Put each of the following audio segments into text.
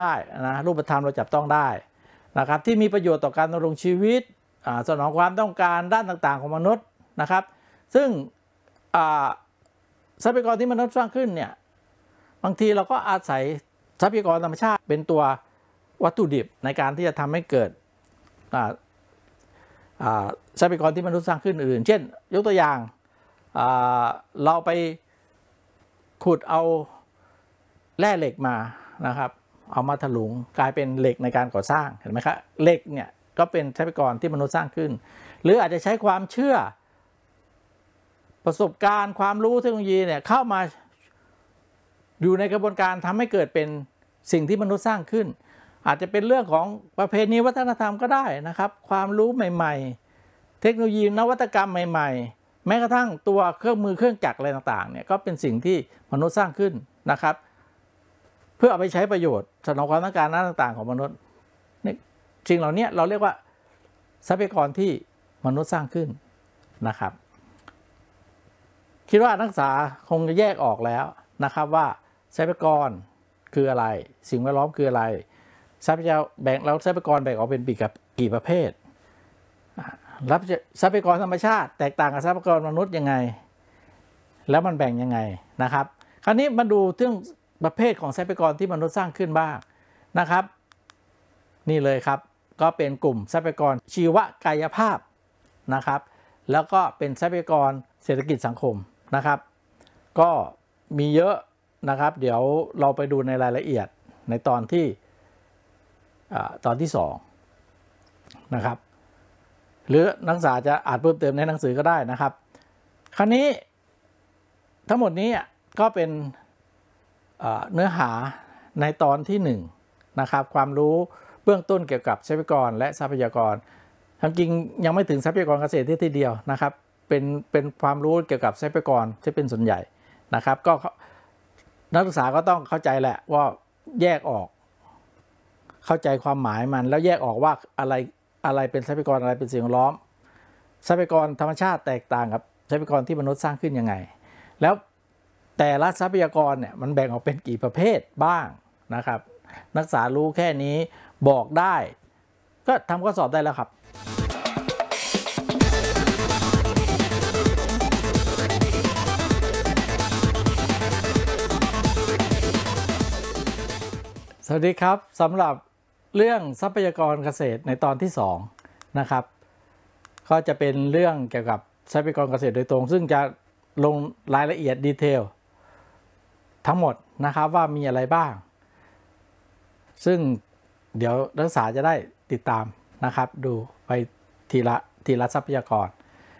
ได้นะรูปธรรมเราจับต้องได้นะครับที่มีประโยชน์ต่อการดำรงชีวิตสนองความต้องการด้านต่างๆของมนุษย์นะครับซึ่งทรัพยากรที่มนุษย์สร้างขึ้นเนี่ยบางทีเราก็อาศัยทรัพยากรธรรมชาติเป็นตัววัตถุดิบในการที่จะทำให้เกิดทรัพยากรที่มนุษย์สร้างขึ้นอื่นเช่นยกตัวอย่างเราไปขุดเอาแร่เหล็กมานะครับเอามาถลุงกลายเป็นเหล็กในการก่อสร้างเห็นไหมครับเหล็กเนี่ยก็เป็นทรัพยากรที่มนุษย์สร้างขึ้นหรืออาจจะใช้ความเชื่อประสบการณ์ความรู้เทคโนโลยีเนี่ยเข้ามาอยู่ในกระบวนการทำให้เกิดเป็นสิ่งที่มนุษย์สร้างขึ้นอาจจะเป็นเรื่องของประเพณีวัฒนธรรมก็ได้นะครับความรู้ใหม่ๆเทคโนโลยีนวัตกรรมใหม่ๆแม้กระทั่งตัวเครื่องมือเครื่องจักรอะไรต่างๆเนี่ยก็เป็นสิ่งที่มนุษย์สร้างขึ้นนะครับเพื่อเอาไปใช้ประโยชน์สนองความต้องการต่างๆของมนุษย์สิ่งเหล่านี้เราเรียกว่าทรัพยากรที่มนุษย์สร้างขึ้นนะครับคิดว่านักศึกษาคงจะแยกออกแล้วนะครับว่าทรัพยากรคืออะไรสิ่งแวดล้อมคืออะไรทรัพยากรแบ่งแล้วทรัพยากรแบ่งออกเป็นกี่ประเภททรัพยากรธรรมชาติแตกต่างกับทรัพยากรมนุษย์ยังไงแล้วมันแบ่งยังไงนะครับคราวนี้มาดูเรื่องประเภทของทรัพยากรที่มนุษย์สร้างขึ้นบ้างนะครับนี่เลยครับก็เป็นกลุ่มทรัพยากรชีวกายภาพนะครับแล้วก็เป็นทรัพยากรเศรษฐกิจสังคมนะครับก็มีเยอะนะครับเดี๋ยวเราไปดูในรายละเอียดในตอนที่2นะครับหรือนักศึกษาจะอ่านเพิ่มเติมในหนังสือก็ได้นะครับคราวนี้ทั้งหมดนี้ก็เป็นเนื้อหาในตอนที่1นะครับความรู้เบื้องต้นเกี่ยวกับทรัพยากรและทรัพยากรจริงยังไม่ถึงทรัพยากรเกษตรที่เดียวนะครับเป็นความรู้เกี่ยวกับทรัพยากรที่เป็นส่วนใหญ่นะครับก็นักศึกษาก็ต้องเข้าใจแหละว่าแยกออกเข้าใจความหมายมันแล้วแยกออกว่าอะไรเป็นทรัพยากรอะไรเป็นสิ่งแวดล้อมทรัพยากรธรรมชาติแตกต่างกับทรัพยากรที่มนุษย์สร้างขึ้นยังไงแล้วแต่ละทรัพยากรเนี่ยมันแบ่งออกเป็นกี่ประเภทบ้างนะครับนักศึกษารู้แค่นี้บอกได้ก็ทำข้อสอบได้แล้วครับสวัสดีครับสำหรับเรื่องทรัพยากรเกษตรในตอนที่2นะครับก็จะเป็นเรื่องเกี่ยวกับทรัพยากรเกษตรโดยตรงซึ่งจะลงรายละเอียดดีเทลทั้งหมดนะครับว่ามีอะไรบ้างซึ่งเดี๋ยวนักศึกษาจะได้ติดตามนะครับดูไปทีละทรัพยากร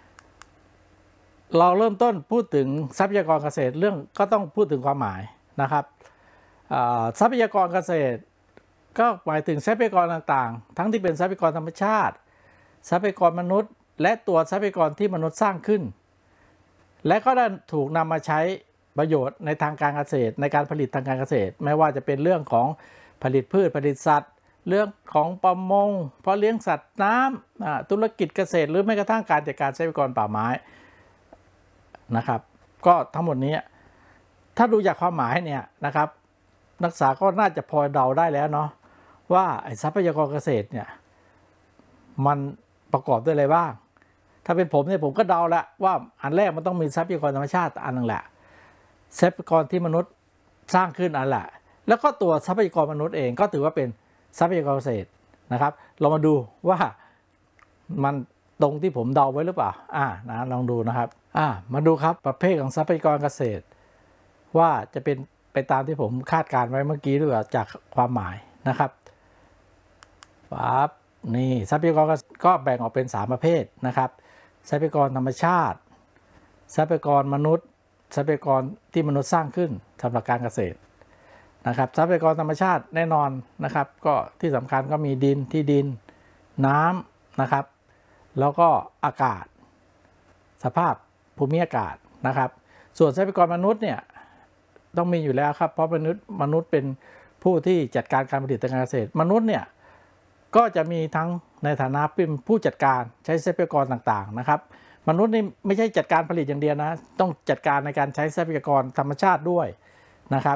เราเริ่มต้นพูดถึงทรัพยากรเกษตรเรื่องก็ต้องพูดถึงความหมายนะครับทรัพยากรเกษตรก็หมายถึงทรัพยากรต่างๆทั้งที่เป็นทรัพยากรธรรมชาติทรัพยากรมนุษย์และตัวทรัพยากรที่มนุษย์สร้างขึ้นและก็ได้ถูกนำมาใช้ประโยชน์ในทางการเกษตรในการผลิตทางการเกษตรไม่ว่าจะเป็นเรื่องของผลิตพืชผลิตสัตว์เรื่องของประมงเพราะเลี้ยงสัตว์น้ำธุรกิจเกษตรหรือแม้กระทั่งการจัดการทรัพยากรป่าไม้นะครับก็ทั้งหมดนี้ถ้าดูจากความหมายเนี่ยนะครับนักศึกษาก็น่าจะพอเดาได้แล้วเนาะว่าทรัพยากรเกษตรเนี่ยมันประกอบด้วยอะไรบ้างถ้าเป็นผมเนี่ยผมก็เดาละว่าอันแรกมันต้องมีทรัพยากรธรรมชาติอันนึงแหละทรัพยากรที่มนุษย์สร้างขึ้นอันแหละแล้วก็ตัวทรัพยากรมนุษย์เองก็ถือว่าเป็นทรัพยากรเกษตรนะครับเรามาดูว่ามันตรงที่ผมเดาไว้หรือเปล่านะลองดูนะครับมาดูครับประเภทของทรัพยากรเกษตรว่าจะเป็นไปตามที่ผมคาดการไว้เมื่อกี้หรือเปล่าจากความหมายนะครับปั๊บนี่ทรัพยากรก็แบ่งออกเป็น3ประเภทนะครับทรัพยากรธรรมชาติทรัพยากรมนุษย์ทรัพยากรที่มนุษย์สร้างขึ้นสำหรับการเกษตรนะครับทรัพยากรธรรมชาติแน่นอนนะครับก็ที่สำคัญก็มีดินน้ำนะครับแล้วก็อากาศสภาพภูมิอากาศนะครับส่วนทรัพยากรมนุษย์เนี่ยต้องมีอยู่แล้วครับเพราะมนุษย์เป็นผู้ที่จัดการการผลิตทางการเกษตรมนุษย์เนี่ยก็จะมีทั้งในฐานะเป็นผู้จัดการใช้ทรัพยากรต่างๆนะครับมนุษย์นี่ไม่ใช่จัดการผลิตอย่างเดียวนะต้องจัดการในการใช้ทรัพยากรธรรมชาติด้วยนะครับ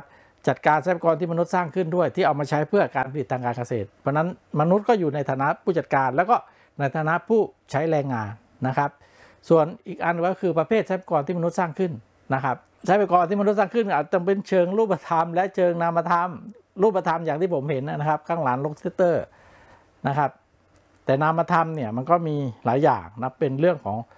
จัดการทรัพยากรที่มนุษย์สร้างขึ้นด้วยที่เอามาใช้เพื่อการผลิตทางการเกษตรเพราะนั้นมนุษย์ก็อยู่ในฐานะผู้จัดการแล้วก็ในฐานะผู้ใช้แรงงานนะครับส่วนอีกอันก็คือประเภททรัพยากรที่มนุษย์สร้างขึ้นนะครับทรัพยากรที่มนุษย์สร้างขึ้นอาจจะเป็นเชิงรูปธรรมและเชิงนามธรรมรูปธรรมอย่างที่ผมเห็นนะครับข้างหลังโลกเตอร์นะครับแต่นามธรรมเนี่ยมันก็มีหลายอย่างนะเป็นเรื่องของ